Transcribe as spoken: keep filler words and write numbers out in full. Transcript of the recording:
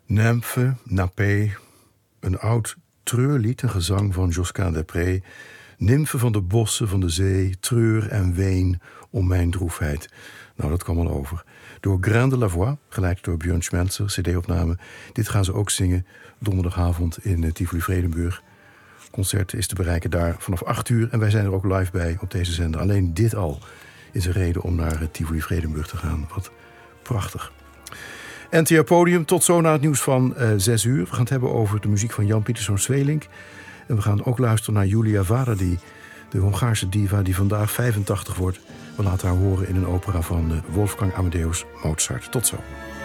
Nymphe, Napé, een oud treurlied, een gezang van Josquin des Prez. Nymfe van de bossen, van de zee, treur en ween om mijn droefheid. Nou, dat kwam al over. Door Grain de la Voix, geleid door Björn Schmelzer, cd-opname. Dit gaan ze ook zingen donderdagavond in Tivoli Vredenburg. Het concert is te bereiken daar vanaf acht uur en wij zijn er ook live bij op deze zender. Alleen dit al is een reden om naar Tivoli Vredenburg te gaan. Wat prachtig. N T R Podium, tot zo na het nieuws van uh, zes uur. We gaan het hebben over de muziek van Jan Pieterszoon Sweelinck. En we gaan ook luisteren naar Julia Varadi, de Hongaarse diva die vandaag vijfentachtig wordt. We laten haar horen in een opera van uh, Wolfgang Amadeus Mozart. Tot zo.